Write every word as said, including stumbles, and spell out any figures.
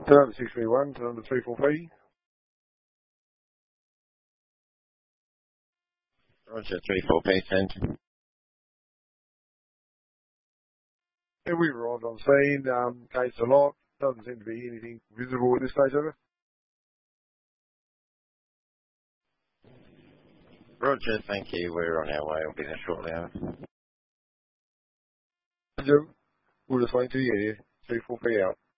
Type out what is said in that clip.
Turn number six three one, turn number three four three. Roger, three four P, send. Yeah, we arrived on scene, um, gates are locked, doesn't seem to be anything visible at this stage of it. Roger, thank you, we're on our way, we'll be there shortly. Roger, we'll just wait till you get here, three four P out.